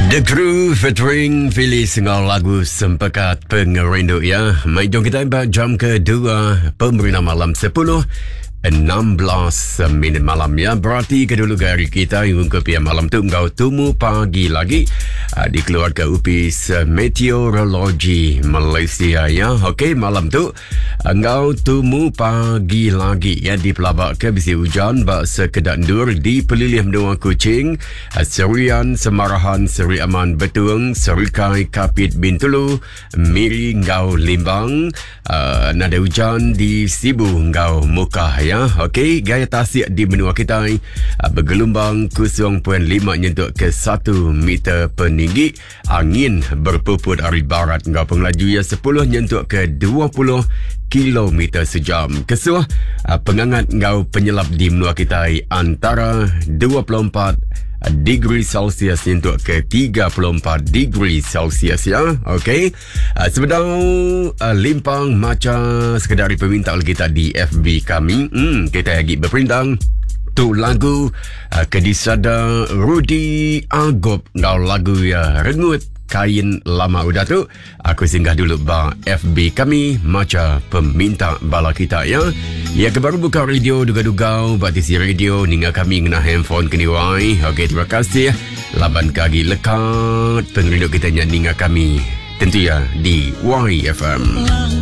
The Crew featuring Phyllis dengan lagu Sempakat Pengerindu ya. Mai jom kita buat jam kedua Pemerintah Malam 16 minit malam ya. Berarti kedua hari kita yang ke PM malam tu engkau temu pagi lagi dikeluarkan Upis Meteorologi Malaysia ya. Okey, malam tu engkau temu pagi lagi ya di Pelabak ke bisi hujan bak sekedak dur di Pelilih Menua Kuching, Serian, Semarahan, Seri Aman, Betung, Serikai, Kapit, Bintulu, Miri, Ngau, Limbang, nada hujan di Sibu, Ngau, Mukah ya. Okey, gaya tasik di benua kita bergelombang 0.5 nyentuh ke 1 meter peninggi. Angin berpuput dari barat ngau pengelaju ya 10 nyentuh ke 20 kilometer sejam. Kesuh pengangat ngau penyelap di benua kita antara 24 degree Celsius untuk ke 34 degree Celsius ya. Okey. Sebentar limpang macam sekedar peminta oleh kita di FB kami. Kita lagi berperintang tu lagu kedisada Rudy Agop ngau lagu ya rengut kain lama udah tu. Aku singgah dulu bang FB kami macam peminta bala kita ya. Ya kebaru buka radio duga-duga batisi radio ninga kami ngena handphone kini wai. Okey, terima kasih. Laban kagi lekat pengrindu kita ninga kami tentu ya di YFM.